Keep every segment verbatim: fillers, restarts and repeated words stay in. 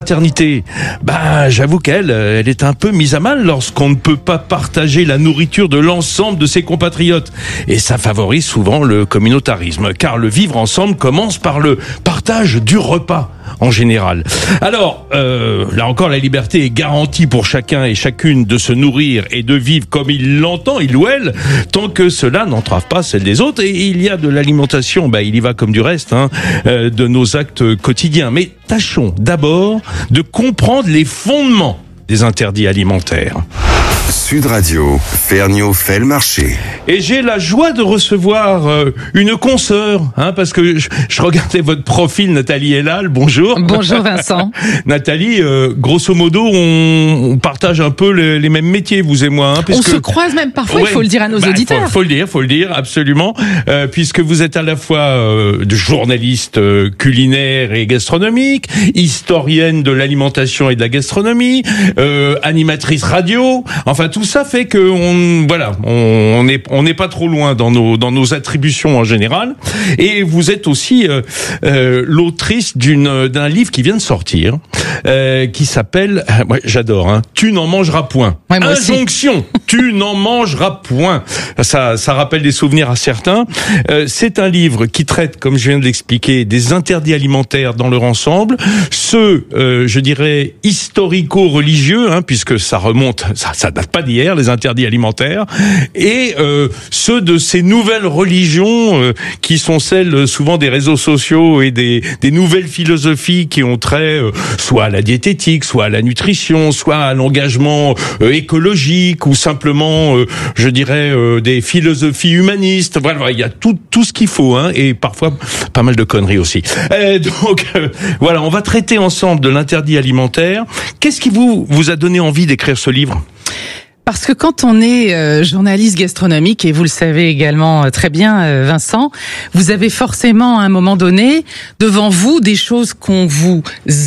fraternité, bah, j'avoue qu'elle, elle est un peu mise à mal lorsqu'on ne peut pas partager la nourriture de l'ensemble de ses compatriotes. Et ça favorise souvent le communautarisme, car le vivre ensemble commence par le partage du repas. En général. Alors, euh, là encore, la liberté est garantie pour chacun et chacune de se nourrir et de vivre comme il l'entend, il ou elle, tant que cela n'entrave pas celle des autres. Et il y a de l'alimentation, bah, il y va comme du reste, hein, euh, de nos actes quotidiens. Mais tâchons d'abord de comprendre les fondements des interdits alimentaires. Sud Radio, Ferniaud fait le marché. Et j'ai la joie de recevoir euh, une consoeur, hein, parce que je, je regardais votre profil, Nathalie Elal, bonjour. Bonjour Vincent. Nathalie, euh, grosso modo, on, on partage un peu les, les mêmes métiers, vous et moi. Hein, on se croise même parfois, ouais, il faut le dire à nos bah, auditeurs. Faut, faut le dire, faut le dire, absolument, euh, puisque vous êtes à la fois euh, de journaliste euh, culinaire et gastronomique, historienne de l'alimentation et de la gastronomie, euh, animatrice radio, enfin tout ça fait que on voilà, on, on est on n'est pas trop loin dans nos dans nos attributions en général. Et vous êtes aussi euh, euh, l'autrice d'une d'un livre qui vient de sortir, euh, qui s'appelle, moi j'adore, hein, Tu n'en mangeras point. Ouais, moi Injonction. Tu n'en mangeras point. Ça ça rappelle des souvenirs à certains. Euh, c'est un livre qui traite, comme je viens de l'expliquer, des interdits alimentaires dans leur ensemble, ceux, euh, je dirais, historico-religieux, hein, puisque ça remonte, ça ça date pas d'hier, les interdits alimentaires, et euh, ceux de ces nouvelles religions euh, qui sont celles souvent des réseaux sociaux et des, des nouvelles philosophies qui ont trait euh, soit à la diététique, soit à la nutrition, soit à l'engagement euh, écologique, ou simplement, euh, je dirais, euh, des philosophies humanistes. Voilà, il y a tout tout ce qu'il faut, hein, et parfois pas mal de conneries aussi. Euh, donc euh, voilà, on va traiter ensemble de l'interdit alimentaire. Qu'est-ce qui vous vous a donné envie d'écrire ce livre ? Parce que quand on est euh, journaliste gastronomique, et vous le savez également euh, très bien, euh, Vincent, vous avez forcément à un moment donné devant vous des choses qu'on vous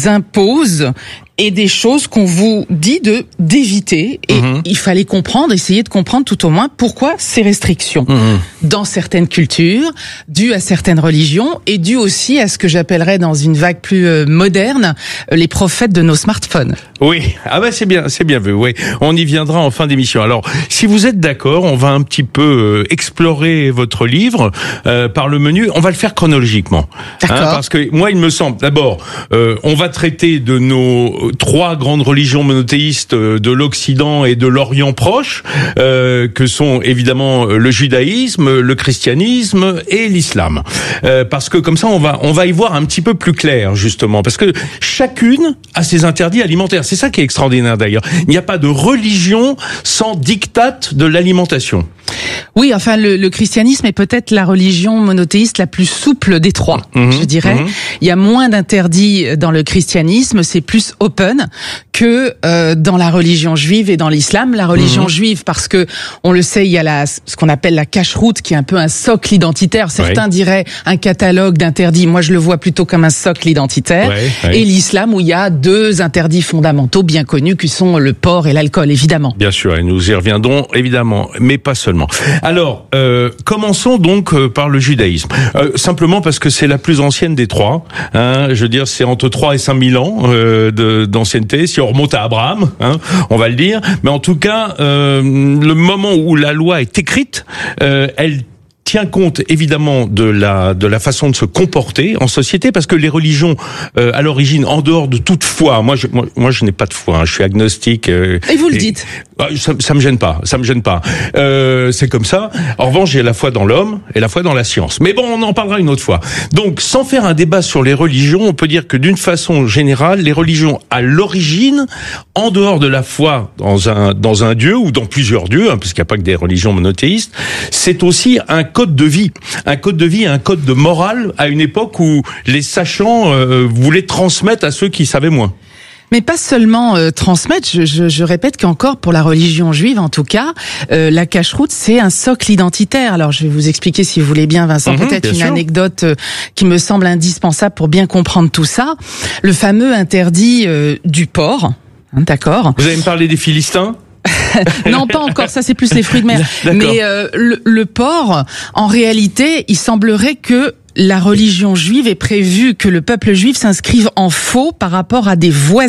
impose et des choses qu'on vous dit de d'éviter. Et mmh. il fallait comprendre, essayer de comprendre tout au moins pourquoi ces restrictions mmh. dans certaines cultures, dues à certaines religions, et dues aussi à ce que j'appellerais dans une vague plus euh, moderne, euh, les prophètes de nos smartphones. Oui, ah ben c'est bien, c'est bien vu. Oui, on y viendra en fin d'émission. Alors, si vous êtes d'accord, on va un petit peu euh, explorer votre livre euh, par le menu. On va le faire chronologiquement, d'accord. Hein, parce que moi, il me semble, d'abord, euh, on va traiter de nos trois grandes religions monothéistes de l'Occident et de l'Orient proche, euh, que sont évidemment le judaïsme, le christianisme et l'islam. Euh, parce que comme ça, on va on va y voir un petit peu plus clair, justement, parce que chacune a ses interdits alimentaires. C'est ça qui est extraordinaire d'ailleurs. Il n'y a pas de religion sans diktat de l'alimentation. Oui, enfin, le, le christianisme est peut-être la religion monothéiste la plus souple des trois, mmh, je dirais. Mmh. Il y a moins d'interdits dans le christianisme, c'est plus open que euh, dans la religion juive et dans l'islam. La religion mmh. juive, parce que, on le sait, il y a la, ce qu'on appelle la cacheroute, qui est un peu un socle identitaire. Certains oui. diraient un catalogue d'interdits. Moi, je le vois plutôt comme un socle identitaire. Oui, oui. Et l'islam, où il y a deux interdits fondamentaux bien connus, qui sont le porc et l'alcool, évidemment. Bien sûr, et nous y reviendrons, évidemment, mais pas seulement. Alors, euh, commençons donc euh, par le judaïsme. Euh, simplement parce que c'est la plus ancienne des trois. Hein, je veux dire, c'est entre trois et cinq mille ans euh, de, d'ancienneté. Si on remonte à Abraham, hein, on va le dire. Mais en tout cas, euh, le moment où la loi est écrite, euh, elle tient compte évidemment de la de la façon de se comporter en société, parce que les religions euh, à l'origine, en dehors de toute foi, moi je moi, moi je n'ai pas de foi, hein, je suis agnostique. Euh, et vous le et, dites ça, ça me gêne pas, ça me gêne pas. Euh, c'est comme ça. En revanche, j'ai la foi dans l'homme et la foi dans la science. Mais bon, on en parlera une autre fois. Donc, sans faire un débat sur les religions, on peut dire que d'une façon générale, les religions à l'origine, en dehors de la foi dans un dans un dieu ou dans plusieurs dieux, hein, puisqu'il n'y a pas que des religions monothéistes, c'est aussi un code de vie, un code de vie, un code de morale à une époque où les sachants euh, voulaient transmettre à ceux qui savaient moins. Mais pas seulement euh, transmettre, je, je, je répète qu'encore pour la religion juive en tout cas, euh, la cacheroute c'est un socle identitaire. Alors je vais vous expliquer si vous voulez bien Vincent, mmh, peut-être bien une sûr. anecdote euh, qui me semble indispensable pour bien comprendre tout ça. Le fameux interdit euh, du porc, hein, d'accord. Vous allez me parler des Philistins ? Non, pas encore, ça c'est plus les fruits de mer. D'accord. Mais euh, le, le porc, en réalité, il semblerait que la religion juive ait prévu que le peuple juif s'inscrive en faux par rapport à des voisins